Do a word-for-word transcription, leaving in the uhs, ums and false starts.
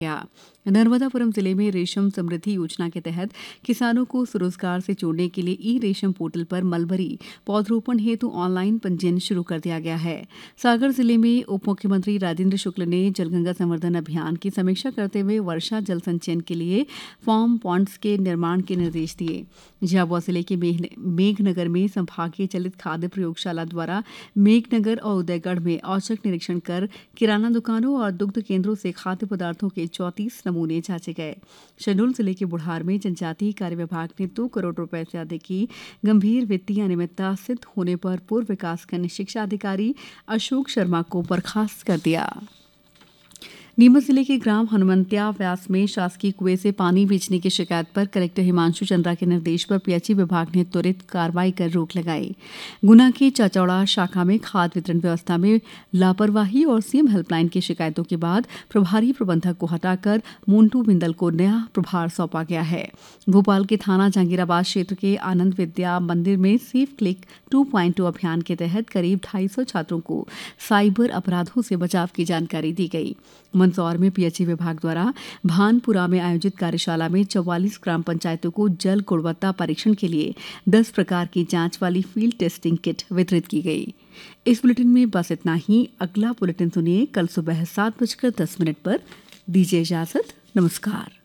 गया। नर्मदापुरम जिले में रेशम समृद्धि योजना के तहत किसानों को स्वरोजगार से जोड़ने के लिए ई रेशम पोर्टल पर मलबरी पौधरोपण हेतु ऑनलाइन पंजीयन शुरू कर दिया गया है। सागर जिले में उप मुख्यमंत्री राजेंद्र शुक्ल ने जलगंगा संवर्धन अभियान की समीक्षा करते हुए वर्षा जल संचयन के लिए फार्म पॉन्ड्स के निर्माण के निर्देश दिए। झाबुआ जिले के मेघनगर में संभागीय चलित खाद्य प्रयोगशाला द्वारा मेघनगर और उदयगढ़ में औचक निरीक्षण कर किराना दुकानों और दुग्ध केंद्रों से खाद्य पदार्थों के चौंतीस नमूने जांचे गए। शहडोल जिले के बुढ़ार में जनजातीय कार्य विभाग ने दो करोड़ रुपए से अधिक की गंभीर वित्तीय अनियमितता सिद्ध होने पर पूर्व विकासखंड शिक्षा अधिकारी अशोक शर्मा को बर्खास्त कर दिया। नीमच जिले के ग्राम हनुमंत्या व्यास में शासकीय कुएं से पानी बेचने की शिकायत पर कलेक्टर हिमांशु चंद्रा के निर्देश पर पीएचई विभाग ने त्वरित कार्रवाई कर रोक लगाई। गुना के चाचौड़ा शाखा में खाद वितरण व्यवस्था में लापरवाही और सीएम हेल्पलाइन की शिकायतों के बाद प्रभारी प्रबंधक को हटाकर मोन्टू बिंदल को नया प्रभार सौंपा गया है। भोपाल के थाना जहांगीराबाद क्षेत्र के आनंद विद्या मंदिर में safe click two point two अभियान के तहत करीब ढाई सौ छात्रों को साइबर अपराधों से बचाव की जानकारी दी गई। मंदसौर में पीएचई विभाग द्वारा भानपुरा में आयोजित कार्यशाला में चौवालीस ग्राम पंचायतों को जल गुणवत्ता परीक्षण के लिए दस प्रकार की जांच वाली फील्ड टेस्टिंग किट वितरित की गई। इस बुलेटिन में बस इतना ही। अगला बुलेटिन सुनिए कल सुबह सात बजकर दस मिनट पर। दीजिए इजाजत। नमस्कार।